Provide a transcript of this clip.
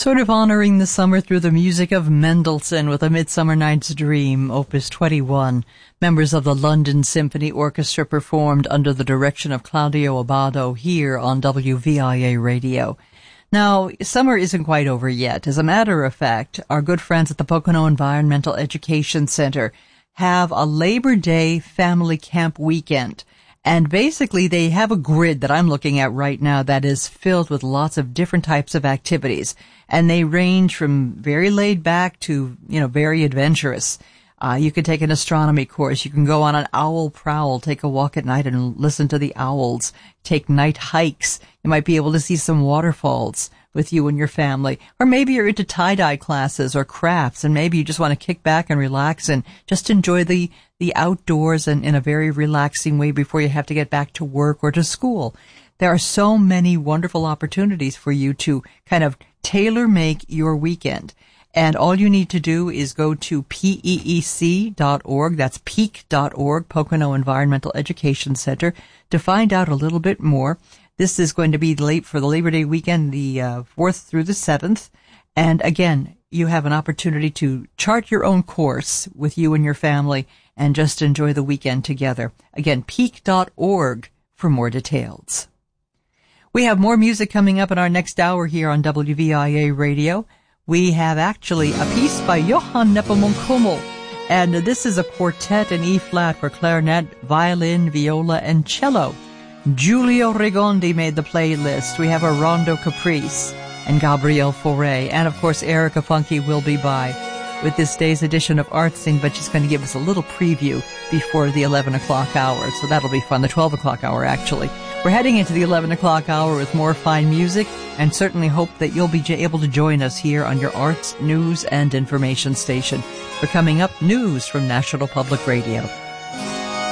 Sort of honoring the summer through the music of Mendelssohn with A Midsummer Night's Dream, Opus 21. Members of the London Symphony Orchestra performed under the direction of Claudio Abbado here on WVIA Radio. Now, summer isn't quite over yet. As a matter of fact, our good friends at the Pocono Environmental Education Center have a Labor Day family camp weekend. And basically, they have a grid that I'm looking at right now that is filled with lots of different types of activities. And they range from very laid back to, very adventurous. You could take an astronomy course. You can go on an owl prowl, take a walk at night and listen to the owls, take night hikes. You might be able to see some waterfalls with you and your family. Or maybe you're into tie-dye classes or crafts, and maybe you just want to kick back and relax and just enjoy the outdoors and in a very relaxing way before you have to get back to work or to school. There are so many wonderful opportunities for you to kind of tailor-make your weekend. And all you need to do is go to peec.org, that's peek.org, Pocono Environmental Education Center, to find out a little bit more. This is going to be late for the Labor Day weekend, the 4th through the 7th. And again, you have an opportunity to chart your own course with you and your family and just enjoy the weekend together. Again, peek.org for more details. We have more music coming up in our next hour here on WVIA Radio. We have actually a piece by Johann Nepomuk Hummel, and this is a quartet in E-flat for clarinet, violin, viola, and cello. Giulio Regondi made the playlist. We have a Rondo Caprice and Gabrielle Fauré, and of course Erica Funke will be by with this day's edition of Art Scene, but she's going to give us a little preview before the 11 o'clock hour, so that'll be fun, the 12 o'clock hour actually. We're heading into the 11 o'clock hour with more fine music, and certainly hope that you'll be able to join us here on your arts, news, and information station. For coming up, news from National Public Radio.